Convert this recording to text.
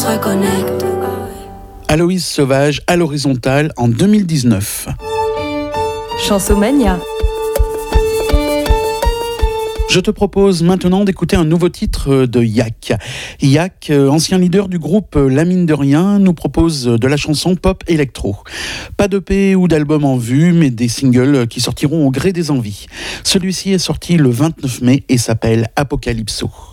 se reconnecte. Aloïs Sauvage à l'horizontale en 2019. Chansomania. Je te propose maintenant d'écouter un nouveau titre de Yak. Yak, ancien leader du groupe La Mine de Rien, nous propose de la chanson pop électro. Pas d'EP ou d'album en vue, mais des singles qui sortiront au gré des envies. Celui-ci est sorti le 29 mai et s'appelle Apocalypso.